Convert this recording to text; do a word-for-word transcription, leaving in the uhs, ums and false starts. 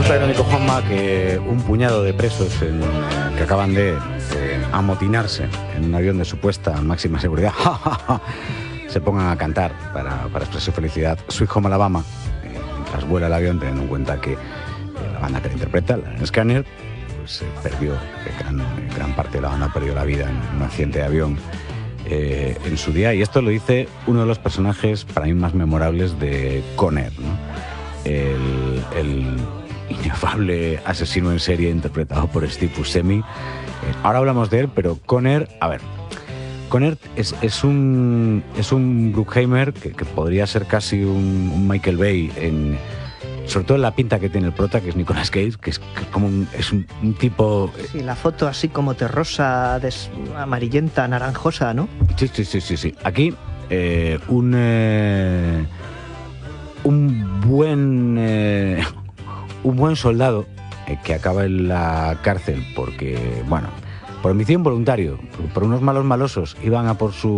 Cuenta Irónico Juanma que un puñado de presos en, eh, que acaban de eh, amotinarse en un avión de supuesta máxima seguridad se pongan a cantar para, para expresar su felicidad Sweet Home Alabama eh, mientras vuela el avión, teniendo en cuenta que eh, la banda que la interpreta, la Scanner, pues eh, perdió, eh, gran, eh, gran parte de la banda perdió la vida en un accidente de avión eh, en su día, y esto lo dice uno de los personajes para mí más memorables de Con Air, ¿no? El, el inefable asesino en serie interpretado por Steve Buscemi. Eh, ahora hablamos de él, pero Con Air, a ver, Con Air es, es un es un Bruckheimer que, que podría ser casi un, un Michael Bay, en, sobre todo en la pinta que tiene el prota, que es Nicolas Cage, que es que como un, es un, un tipo... Sí, la foto así como terrosa, des, amarillenta, naranjosa, ¿no? Sí, sí, sí, sí, sí. Aquí eh, un... Eh, un buen eh, un buen soldado eh, que acaba en la cárcel porque, bueno, por homicidio involuntario, por unos malos malosos iban a por su